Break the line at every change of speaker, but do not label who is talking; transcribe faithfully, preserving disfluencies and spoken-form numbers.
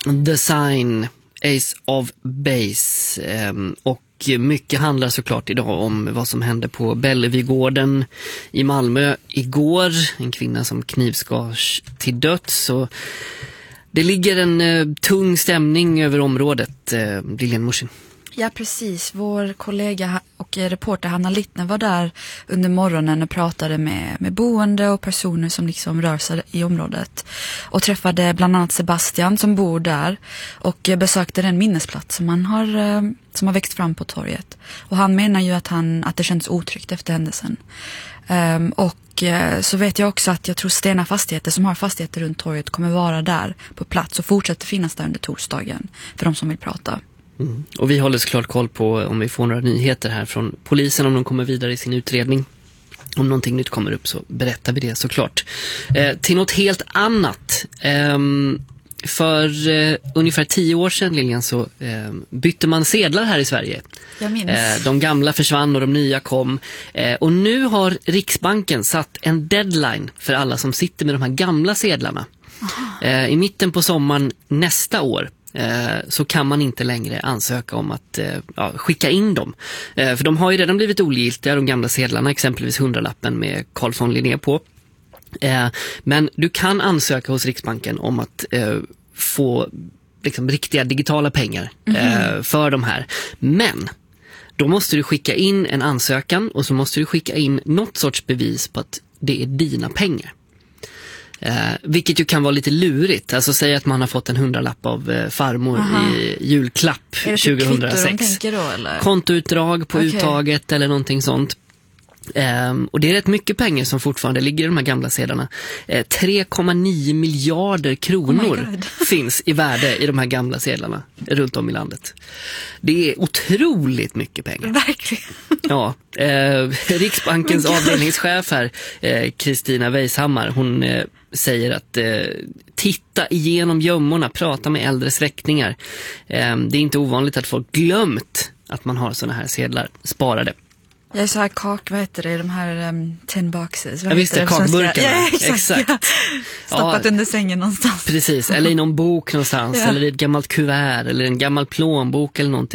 The Sign, Ace of Base. Um, och mycket handlar såklart idag om vad som hände på Bellevuegården i Malmö igår. En kvinna som knivskars till döds. Och det ligger en uh, tung stämning över området, uh, Lilian Morsin.
Ja, precis. Vår kollega och reporter Hanna Littner var där under morgonen och pratade med, med boende och personer som liksom rör sig i området. Och träffade bland annat Sebastian som bor där och besökte den minnesplats som, han har, som har växt fram på torget. Och han menar ju att, han, att det känns otryggt efter händelsen. Um, och uh, så vet jag också att jag tror Stena Fastigheter som har fastigheter runt torget kommer vara där på plats och fortsätter finnas där under torsdagen för de som vill prata.
Mm. Och vi håller såklart koll på om vi får några nyheter här från polisen, om de kommer vidare i sin utredning. Om någonting nytt kommer upp så berättar vi det såklart. Eh, till något helt annat. Eh, för eh, ungefär tio år sedan, Lilian, så eh, bytte man sedlar här i Sverige.
Jag minns.
Eh, de gamla försvann och de nya kom. Eh, och nu har Riksbanken satt en deadline för alla som sitter med de här gamla sedlarna. Eh, I mitten på sommaren nästa år så kan man inte längre ansöka om att ja, skicka in dem. För de har ju redan blivit ogiltiga, de gamla sedlarna, exempelvis hundralappen med Carlsson Linné på. Men du kan ansöka hos Riksbanken om att få liksom riktiga digitala pengar mm-hmm. för de här. Men då måste du skicka in en ansökan och så måste du skicka in något sorts bevis på att det är dina pengar. Eh, vilket ju kan vara lite lurigt. Alltså säga att man har fått en hundralapp av eh, farmor Aha. i julklapp tjugohundrasex.
Då, eller?
Kontoutdrag på
okay. uttaget
eller någonting sånt. Eh, och det är rätt mycket pengar som fortfarande ligger i de här gamla sedlarna. Eh, tre komma nio miljarder kronor oh finns i värde i de här gamla sedlarna runt om i landet. Det är otroligt mycket pengar.
Verkligen.
Ja, eh, Riksbankens oh avdelningschef här, Kristina eh, Weishammar, hon eh, säger att eh, titta igenom gömmorna, prata med äldre släktingar. Eh, det är inte ovanligt att folk glömt att man har såna här sedlar sparade.
Jag är så här kak, vad heter det, de här um, tin boxes.
Jag visste, kakburkarna.
Ja, exakt. exakt. Ja. Stoppat ja, under sängen någonstans.
Precis, eller i någon bok någonstans, ja. Eller i ett gammalt kuvert, eller en gammal plånbok eller någonting.